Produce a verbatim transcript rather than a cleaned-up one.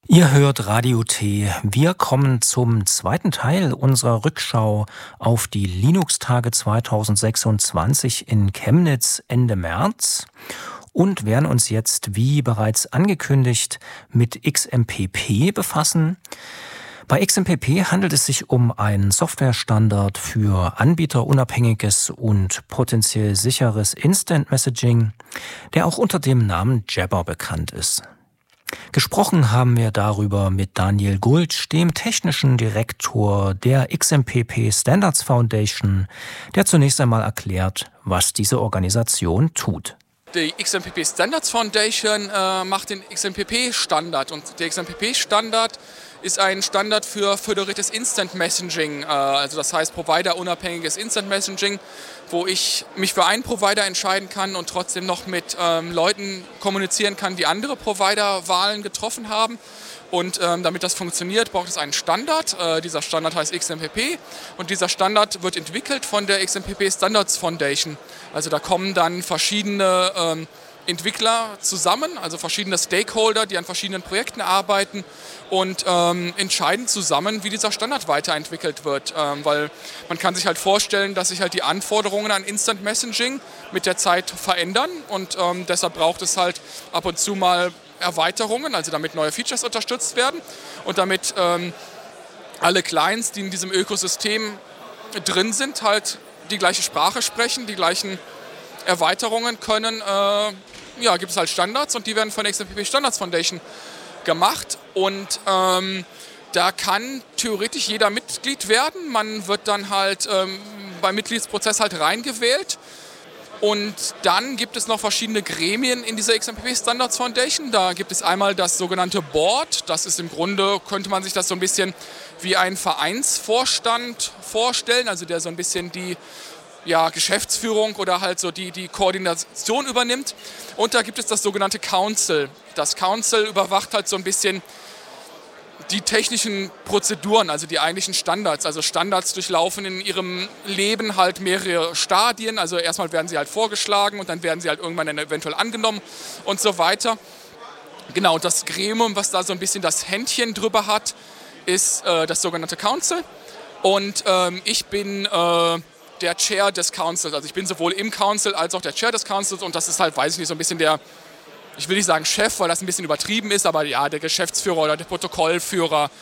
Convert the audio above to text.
Ihr hört Radio T. Wir kommen zum zweiten Teil unserer Rückschau auf die Linux-Tage zweitausendsechsundzwanzig in Chemnitz Ende März und werden uns jetzt, wie bereits angekündigt, mit X M P P befassen. Bei X M P P handelt es sich um einen Softwarestandard für anbieterunabhängiges und potenziell sicheres Instant Messaging, der auch unter dem Namen Jabber bekannt ist. Gesprochen haben wir darüber mit Daniel Gultsch, dem technischen Direktor der X M P P Standards Foundation, der zunächst einmal erklärt, was diese Organisation tut. Die X M P P Standards Foundation äh, macht den X M P P-Standard und der X M P P-Standard ist ein Standard für föderiertes Instant Messaging, äh, also das heißt providerunabhängiges Instant Messaging, wo ich mich für einen Provider entscheiden kann und trotzdem noch mit ähm, Leuten kommunizieren kann, die andere Providerwahlen getroffen haben. Und ähm, damit das funktioniert, braucht es einen Standard. Äh, dieser Standard heißt X M P P und dieser Standard wird entwickelt von der X M P P Standards Foundation. Also da kommen dann verschiedene ähm, Entwickler zusammen, also verschiedene Stakeholder, die an verschiedenen Projekten arbeiten und ähm, entscheiden zusammen, wie dieser Standard weiterentwickelt wird. Ähm, weil man kann sich halt vorstellen, dass sich halt die Anforderungen an Instant Messaging mit der Zeit verändern und ähm, deshalb braucht es halt ab und zu mal Erweiterungen, also damit neue Features unterstützt werden und damit ähm, alle Clients, die in diesem Ökosystem drin sind, halt die gleiche Sprache sprechen, die gleichen Erweiterungen können, äh, ja, gibt es halt Standards und die werden von der X M P P Standards Foundation gemacht und ähm, da kann theoretisch jeder Mitglied werden. Man wird dann halt ähm, beim Mitgliedsprozess halt reingewählt und dann gibt es noch verschiedene Gremien in dieser X M P P Standards Foundation. Da gibt es einmal das sogenannte Board, das ist im Grunde, könnte man sich das so ein bisschen wie ein Vereinsvorstand vorstellen, also der so ein bisschen die ja, Geschäftsführung oder halt so die, die Koordination übernimmt. Und da gibt es das sogenannte Council. Das Council überwacht halt so ein bisschen die technischen Prozeduren, also die eigentlichen Standards. Also Standards durchlaufen in ihrem Leben halt mehrere Stadien. Also erstmal werden sie halt vorgeschlagen und dann werden sie halt irgendwann dann eventuell angenommen und so weiter. Genau, das Gremium, was da so ein bisschen das Händchen drüber hat, ist äh, das sogenannte Council. Und ähm, ich bin äh, der Chair des Councils. Also ich bin sowohl im Council als auch der Chair des Councils und das ist halt, weiß ich nicht, so ein bisschen der, ich will nicht sagen Chef, weil das ein bisschen übertrieben ist, aber ja, der Geschäftsführer oder der Protokollführer